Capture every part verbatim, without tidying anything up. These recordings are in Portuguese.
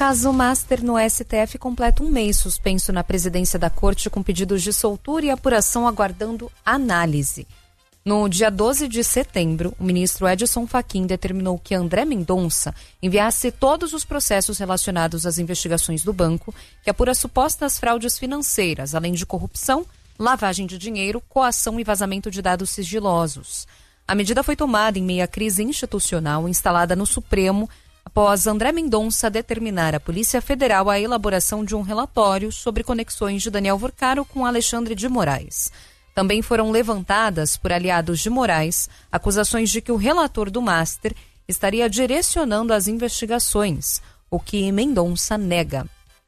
caso Master no S T F completa um mês suspenso na presidência da corte com pedidos de soltura e apuração aguardando análise. No dia doze de setembro, o ministro Edson Fachin determinou que André Mendonça enviasse todos os processos relacionados às investigações do banco, que apura supostas fraudes financeiras, além de corrupção, lavagem de dinheiro, coação e vazamento de dados sigilosos. A medida foi tomada em meio à crise institucional instalada no Supremo, após André Mendonça determinar à Polícia Federal a elaboração de um relatório sobre conexões de Daniel Vorcaro com Alexandre de Moraes. Também foram levantadas por aliados de Moraes acusações de que o relator do Master estaria direcionando as investigações, o que Mendonça nega.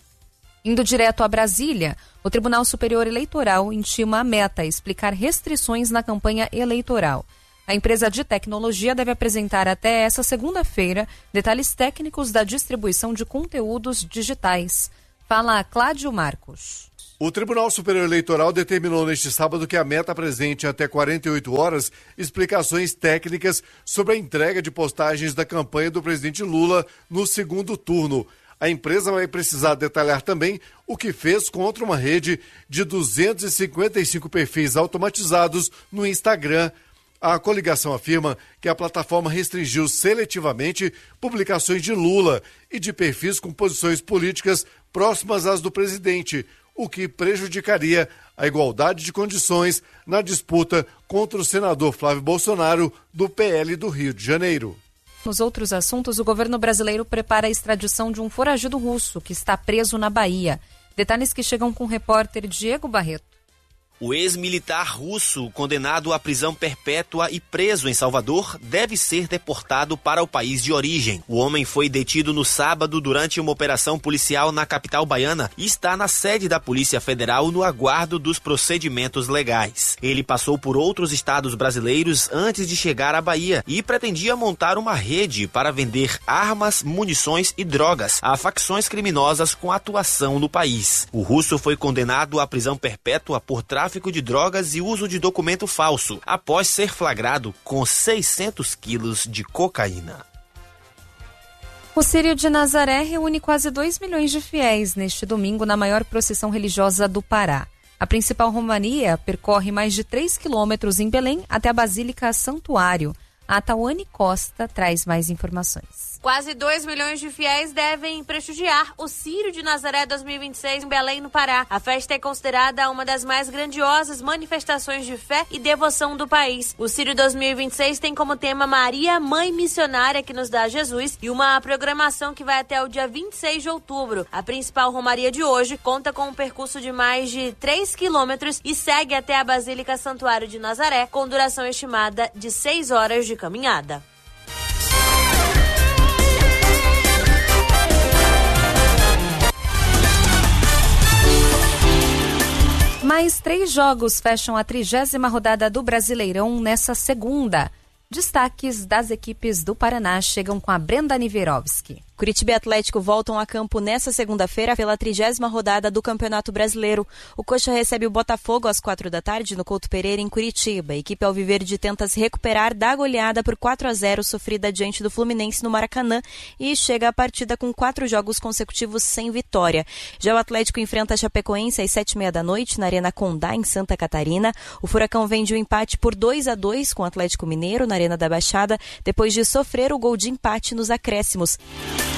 Indo direto a Brasília, o Tribunal Superior Eleitoral intima a Meta a explicar restrições na campanha eleitoral. A empresa de tecnologia deve apresentar até essa segunda-feira detalhes técnicos da distribuição de conteúdos digitais. Fala Cláudio Marcos. O Tribunal Superior Eleitoral determinou neste sábado que a Meta apresente até quarenta e oito horas explicações técnicas sobre a entrega de postagens da campanha do presidente Lula no segundo turno. A empresa vai precisar detalhar também o que fez contra uma rede de duzentos e cinquenta e cinco perfis automatizados no Instagram. A coligação afirma que a plataforma restringiu seletivamente publicações de Lula e de perfis com posições políticas próximas às do presidente, o que prejudicaria a igualdade de condições na disputa contra o senador Flávio Bolsonaro, do P L do Rio de Janeiro. Nos outros assuntos, o governo brasileiro prepara a extradição de um foragido russo que está preso na Bahia. Detalhes que chegam com o repórter Diego Barreto. O ex-militar russo, condenado à prisão perpétua e preso em Salvador, deve ser deportado para o país de origem. O homem foi detido no sábado durante uma operação policial na capital baiana e está na sede da Polícia Federal no aguardo dos procedimentos legais. Ele passou por outros estados brasileiros antes de chegar à Bahia e pretendia montar uma rede para vender armas, munições e drogas a facções criminosas com atuação no país. O russo foi condenado à prisão perpétua por tráfico tráfico de drogas e uso de documento falso, após ser flagrado com seiscentos quilos de cocaína. O Círio de Nazaré reúne quase dois milhões de fiéis neste domingo na maior procissão religiosa do Pará. A principal romaria percorre mais de três quilômetros em Belém até a Basílica Santuário. A Tawane Costa traz mais informações. Quase dois milhões de fiéis devem prestigiar o Círio de Nazaré dois mil e vinte e seis em Belém, no Pará. A festa é considerada uma das mais grandiosas manifestações de fé e devoção do país. O Círio dois mil e vinte e seis tem como tema Maria, Mãe Missionária que nos dá Jesus, e uma programação que vai até o dia vinte e seis de outubro. A principal romaria de hoje conta com um percurso de mais de três quilômetros e segue até a Basílica Santuário de Nazaré, com duração estimada de seis horas de caminhada. Mais três jogos fecham a trigésima rodada do Brasileirão nessa segunda. Destaques das equipes do Paraná chegam com a Brenda Niverovski. Curitiba e Atlético voltam a campo nesta segunda-feira pela trigésima rodada do Campeonato Brasileiro. O Coxa recebe o Botafogo às quatro da tarde no Couto Pereira, em Curitiba. A equipe alviverde tenta se recuperar da goleada por quatro a zero sofrida diante do Fluminense no Maracanã e chega à partida com quatro jogos consecutivos sem vitória. Já o Atlético enfrenta a Chapecoense às sete e meia da noite na Arena Condá, em Santa Catarina. O Furacão vem de um empate por dois a dois com o Atlético Mineiro na Arena da Baixada, depois de sofrer o gol de empate nos acréscimos.